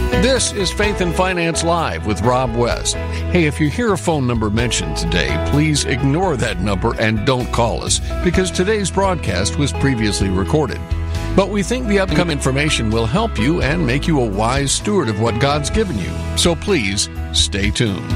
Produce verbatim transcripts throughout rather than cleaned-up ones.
This is Faith and Finance Live with Rob West. Hey, if you hear a phone number mentioned today, please ignore that number and don't call us because today's broadcast was previously recorded. But we think the upcoming information will help you and make you a wise steward of what God's given you. So please stay tuned.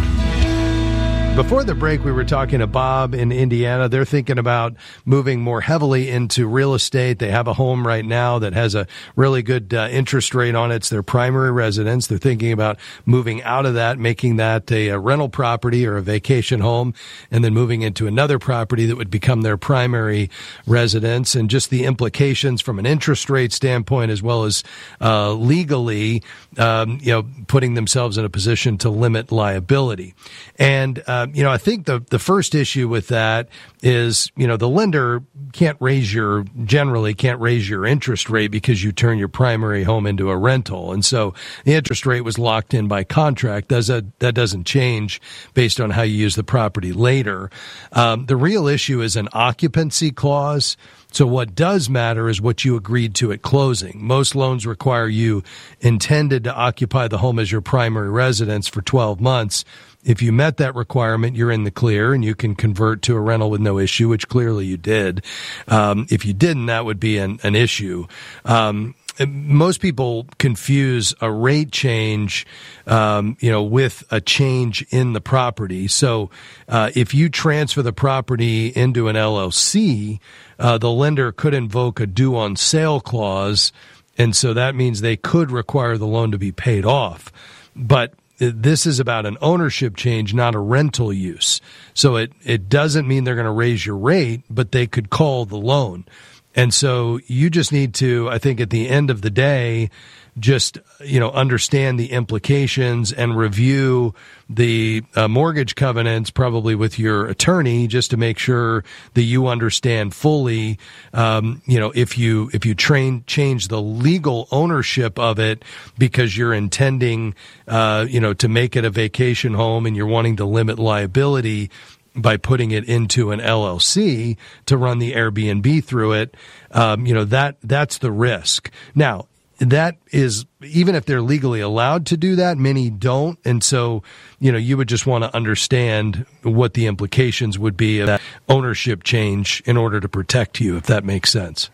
Before the break, we were talking to Bob in Indiana. They're thinking about moving more heavily into real estate. They have a home right now that has a really good uh, interest rate on it. It's their primary residence. They're thinking about moving out of that, making that a, a rental property or a vacation home, and then moving into another property that would become their primary residence. And just the implications from an interest rate standpoint, as well as uh, legally, um, you know, putting themselves in a position to limit liability. And uh, you know, I think the, the first issue with that is, you know, the lender can't raise your, generally can't raise your interest rate because you turn your primary home into a rental. And so the interest rate was locked in by contract. Does that, that doesn't change based on how you use the property later. Um, the real issue is an occupancy clause. So what does matter is what you agreed to at closing. Most loans require you intended to occupy the home as your primary residence for twelve months. If you met that requirement, you're in the clear and you can convert to a rental with no issue, which clearly you did. Um, if you didn't, that would be an, an issue. Um, most people confuse a rate change, um, you know, with a change in the property. So, uh, if you transfer the property into an L L C, uh, the lender could invoke a due on sale clause. And so that means they could require the loan to be paid off. But this is about an ownership change, not a rental use. So it, it doesn't mean they're going to raise your rate, but they could call the loan. And so you just need to, I think at the end of the day, just, you know, understand the implications and review the uh, mortgage covenants probably with your attorney just to make sure that you understand fully, um, you know, if you, if you train, change the legal ownership of it because you're intending, uh, you know, to make it a vacation home and you're wanting to limit liability by putting it into an L L C to run the Airbnb through it, um, you know, that, that's the risk. Now, that is, even if they're legally allowed to do that, many don't. And so, you know, you would just want to understand what the implications would be of that ownership change in order to protect you, if that makes sense.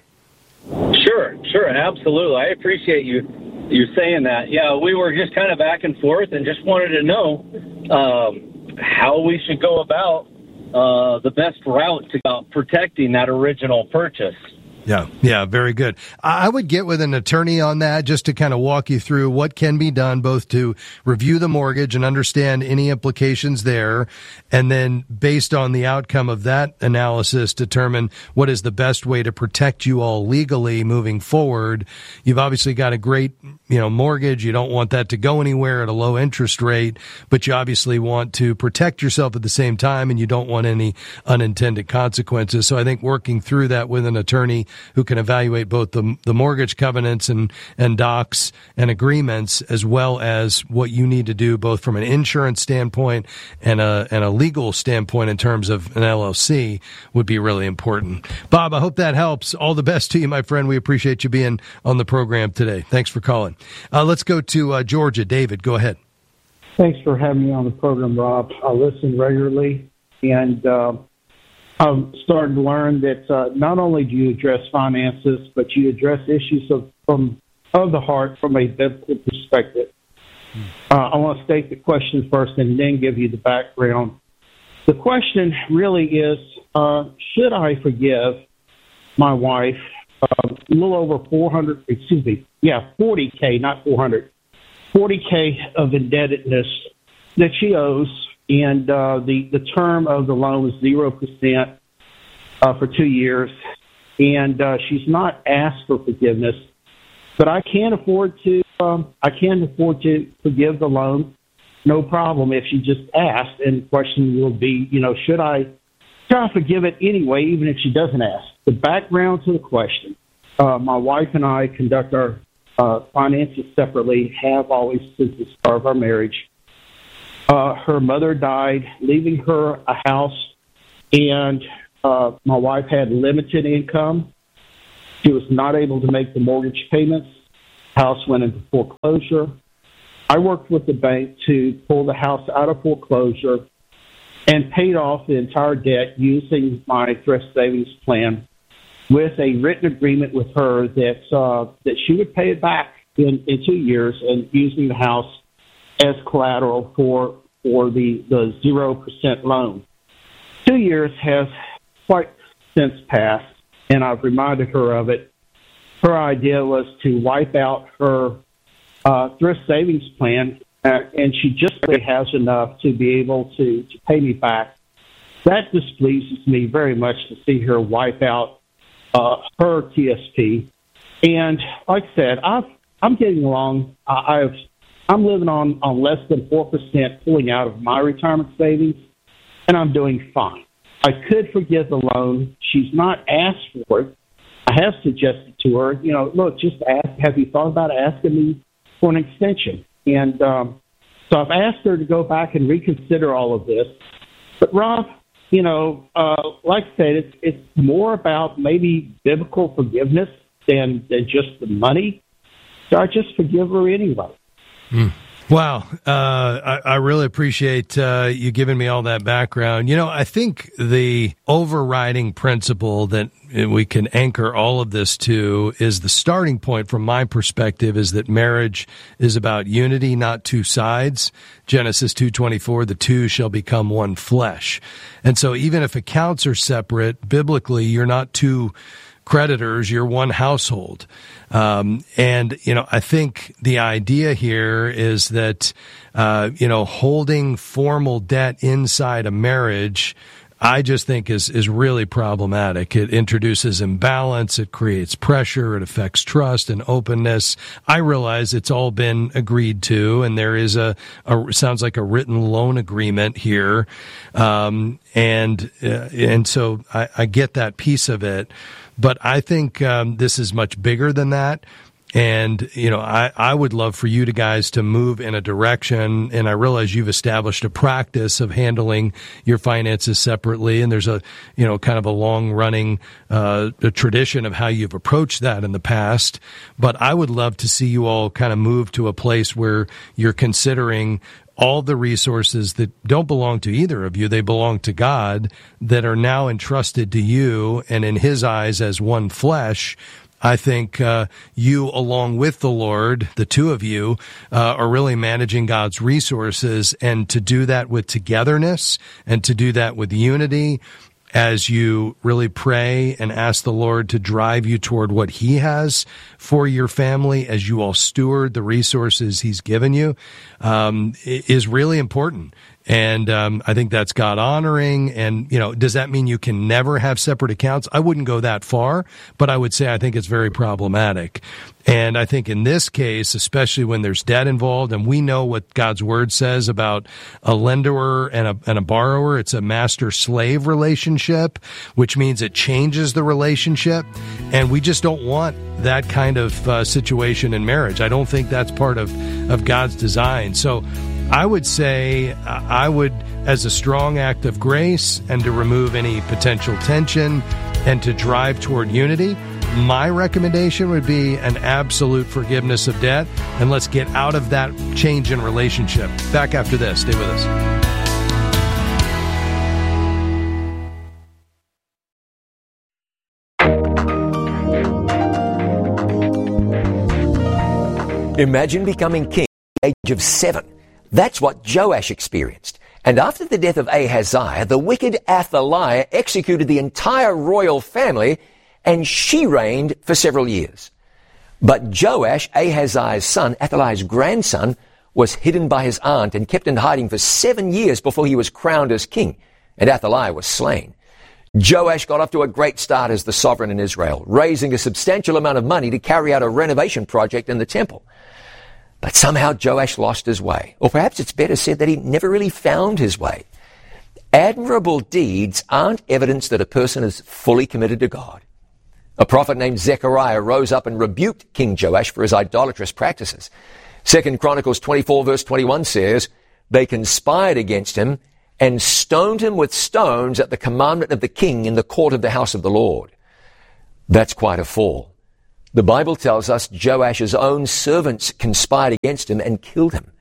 Sure, sure, absolutely. I appreciate you you saying that. Yeah, we were just kind of back and forth and just wanted to know um, how we should go about uh, the best route to uh, protecting that original purchase. Yeah, yeah, very good. I would get with an attorney on that just to kind of walk you through what can be done, both to review the mortgage and understand any implications there, and then based on the outcome of that analysis, determine what is the best way to protect you all legally moving forward. You've obviously got a great, you know, mortgage. You don't want that to go anywhere at a low interest rate, but you obviously want to protect yourself at the same time, and you don't want any unintended consequences. So I think working through that with an attorney who can evaluate both the the mortgage covenants and, and docs and agreements, as well as what you need to do both from an insurance standpoint and a and a legal standpoint in terms of an L L C would be really important. Bob, I hope that helps. All the best to you, my friend. We appreciate you being on the program today. Thanks for calling. Uh, let's go to uh, Georgia. David, go ahead. Thanks for having me on the program, Rob. I listen regularly, and uh, I'm starting to learn that uh, not only do you address finances, but you address issues of from of the heart from a biblical perspective. Hmm. Uh, I want to state the question first and then give you the background. The question really is, uh, should I forgive my wife uh, a little over four hundred, excuse me, yeah, forty K, not four hundred, forty K of indebtedness that she owes, and uh, the, the term of the loan is zero percent uh, for two years, and uh, she's not asked for forgiveness, but I can't afford to, um, I can't afford to forgive the loan, no problem, if she just asked, and the question will be, you know, should I, should I forgive it anyway, even if she doesn't ask? The background to the question, uh, my wife and I conduct our uh, finances separately, have always since the start of our marriage. Uh, her mother died, leaving her a house, and uh, my wife had limited income. She was not able to make the mortgage payments. House went into foreclosure. I worked with the bank to pull the house out of foreclosure and paid off the entire debt using my thrift savings plan with a written agreement with her that uh, that she would pay it back in, in two years and using the house as collateral for for the, the zero percent loan. Two years has quite since passed, and I've reminded her of it. Her idea was to wipe out her uh, thrift savings plan, uh, and she just barely has enough to be able to, to pay me back. That displeases me very much to see her wipe out uh, her T S P. And like I said, I've, I'm getting along. I, I've, I'm living on, on less than four percent pulling out of my retirement savings, and I'm doing fine. I could forgive the loan. She's not asked for it. I have suggested to her, you know, look, just ask, have you thought about asking me for an extension? And um, so I've asked her to go back and reconsider all of this. But, Rob, you know, uh, like I said, it's, it's more about maybe biblical forgiveness than, than just the money. So I just forgive her anyway. Mm. Wow. Uh, I, I really appreciate uh, you giving me all that background. You know, I think the overriding principle that we can anchor all of this to is the starting point from my perspective is that marriage is about unity, not two sides. Genesis two twenty-four, the two shall become one flesh. And so even if accounts are separate, biblically, you're not two creditors, you're one household. Um, and, you know, I think the idea here is that, uh, you know, holding formal debt inside a marriage, I just think is, is really problematic. It introduces imbalance. It creates pressure. It affects trust and openness. I realize it's all been agreed to, and there is a, a sounds like a written loan agreement here. Um, and, uh, and so I, I get that piece of it. But I think um, this is much bigger than that. And, you know, I, I would love for you to guys to move in a direction. And I realize you've established a practice of handling your finances separately. And there's a, you know, kind of a long running uh, a tradition of how you've approached that in the past. But I would love to see you all kind of move to a place where you're considering all the resources that don't belong to either of you, they belong to God, that are now entrusted to you, and in His eyes as one flesh. I think uh, you, along with the Lord, the two of you, uh, are really managing God's resources, and to do that with togetherness and to do that with unity as you really pray and ask the Lord to drive you toward what He has for your family as you all steward the resources He's given you, um, is really important. And um, I think that's God honoring. And, you know, does that mean you can never have separate accounts? I wouldn't go that far, but I would say I think it's very problematic. And I think in this case, especially when there's debt involved, and we know what God's word says about a lender and a, and a borrower, it's a master-slave relationship, which means it changes the relationship. And we just don't want that kind of uh, situation in marriage. I don't think that's part of, of God's design. So I would say I would, as a strong act of grace and to remove any potential tension and to drive toward unity, my recommendation would be an absolute forgiveness of debt, and let's get out of that change in relationship. Back after this. Stay with us. Imagine becoming king at the age of seven. That's what Joash experienced. And after the death of Ahaziah, the wicked Athaliah executed the entire royal family, and she reigned for several years. But Joash, Ahaziah's son, Athaliah's grandson, was hidden by his aunt and kept in hiding for seven years before he was crowned as king, and Athaliah was slain. Joash got off to a great start as the sovereign in Israel, raising a substantial amount of money to carry out a renovation project in the temple. But somehow Joash lost his way. Or perhaps it's better said that he never really found his way. Admirable deeds aren't evidence that a person is fully committed to God. A prophet named Zechariah rose up and rebuked King Joash for his idolatrous practices. Second Chronicles twenty-four verse twenty-one says, "They conspired against him and stoned him with stones at the commandment of the king in the court of the house of the Lord." That's quite a fall. The Bible tells us Joash's own servants conspired against him and killed him.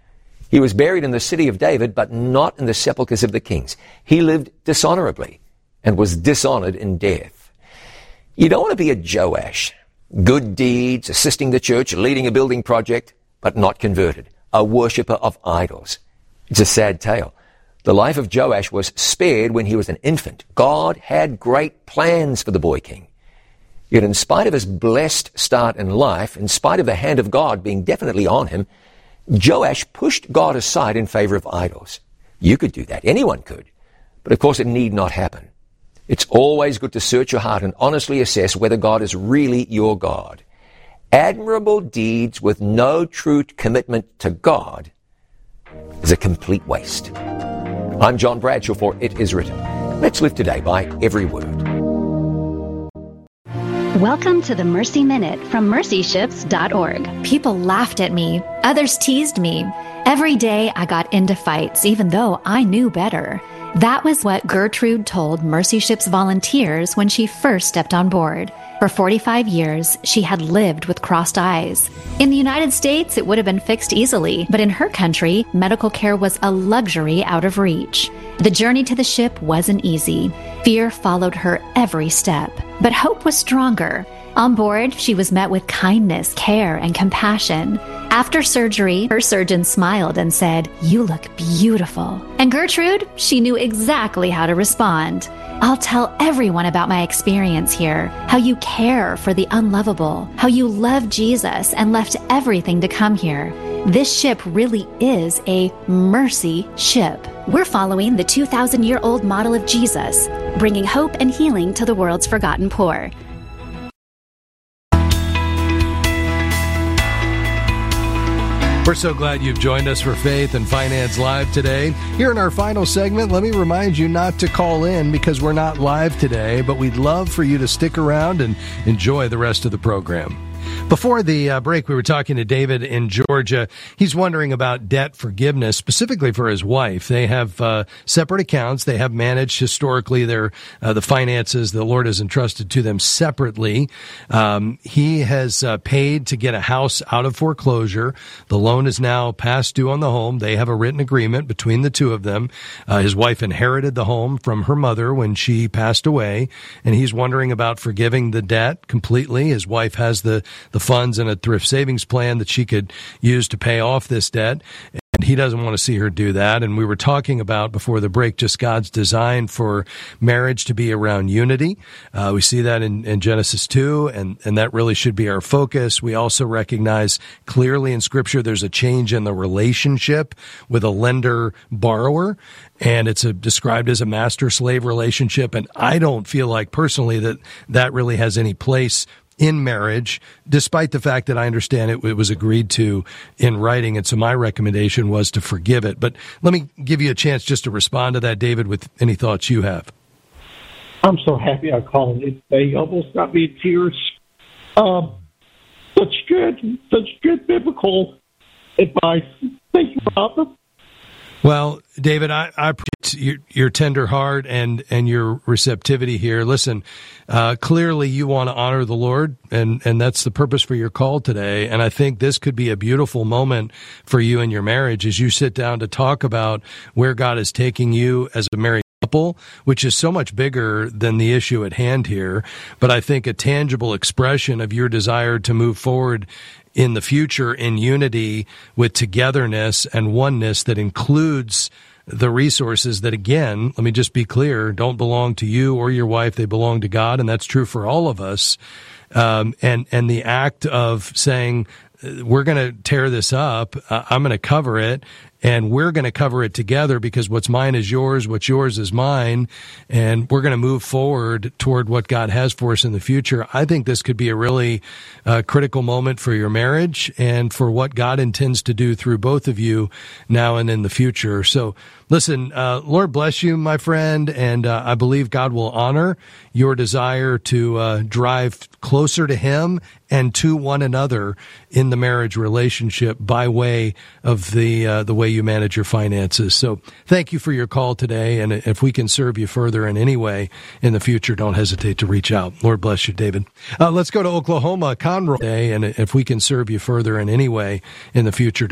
He was buried in the city of David, but not in the sepulchres of the kings. He lived dishonorably and was dishonored in death. You don't want to be a Joash. Good deeds, assisting the church, leading a building project, but not converted. A worshipper of idols. It's a sad tale. The life of Joash was spared when he was an infant. God had great plans for the boy king. Yet in spite of his blessed start in life, in spite of the hand of God being definitely on him, Joash pushed God aside in favor of idols. You could do that. Anyone could. But of course it need not happen. It's always good to search your heart and honestly assess whether God is really your God. Admirable deeds with no true commitment to God is a complete waste. I'm John Bradshaw for It Is Written. Let's live today by every word. Welcome to the Mercy Minute from mercy ships dot org. People laughed at me. Others teased me. Every day I got into fights, even though I knew better. That was what Gertrude told Mercy Ships volunteers when she first stepped on board. For forty-five years, she had lived with crossed eyes. In the United States, it would have been fixed easily, but in her country, medical care was a luxury out of reach. The journey to the ship wasn't easy. Fear followed her every step, but hope was stronger. On board, she was met with kindness, care, and compassion. After surgery, her surgeon smiled and said, "You look beautiful." And Gertrude, she knew exactly how to respond. "I'll tell everyone about my experience here, how you care for the unlovable, how you love Jesus and left everything to come here. This ship really is a mercy ship. We're following the two thousand year old model of Jesus, bringing hope and healing to the world's forgotten poor." We're so glad you've joined us for Faith and Finance Live today. Here in our final segment, let me remind you not to call in because we're not live today, but we'd love for you to stick around and enjoy the rest of the program. Before the uh, break, we were talking to David in Georgia. He's wondering about debt forgiveness, specifically for his wife. They have uh, separate accounts. They have managed historically their uh, the finances the Lord has entrusted to them separately. Um, he has uh, paid to get a house out of foreclosure. The loan is now past due on the home. They have a written agreement between the two of them. Uh, his wife inherited the home from her mother when she passed away, and he's wondering about forgiving the debt completely. His wife has the the funds in a thrift savings plan that she could use to pay off this debt. And he doesn't want to see her do that. And we were talking about before the break just God's design for marriage to be around unity. Uh, we see that in, in Genesis two, and, and that really should be our focus. We also recognize clearly in Scripture there's a change in the relationship with a lender-borrower, and it's a, described as a master-slave relationship. And I don't feel like personally that that really has any place in marriage, despite the fact that I understand it, it was agreed to in writing. And so my recommendation was to forgive it. But let me give you a chance just to respond to that, David, with any thoughts you have. I'm so happy I called it. They almost got me in tears. Um, such good, such good biblical advice. Thank you, Robert. Well, David, I, I appreciate your, your tender heart and, and your receptivity here. Listen, uh, clearly you want to honor the Lord, and, and that's the purpose for your call today. And I think this could be a beautiful moment for you in your marriage as you sit down to talk about where God is taking you as a married couple, which is so much bigger than the issue at hand here. But I think a tangible expression of your desire to move forward in the future in unity with togetherness and oneness that includes the resources that, again, let me just be clear, don't belong to you or your wife. They belong to God, and that's true for all of us. Um, and, and the act of saying, we're going to tear this up, uh, I'm going to cover it, and we're going to cover it together because what's mine is yours, what's yours is mine, and we're going to move forward toward what God has for us in the future. I think this could be a really uh, critical moment for your marriage and for what God intends to do through both of you now and in the future. So listen, uh, Lord bless you, my friend, and uh, I believe God will honor your desire to uh, drive closer to Him and to one another in the marriage relationship by way of the uh, the way you manage your finances. So thank you for your call today, and if we can serve you further in any way in the future, don't hesitate to reach out. Lord bless you, David. Uh, let's go to Oklahoma, Conroy, and if we can serve you further in any way in the future,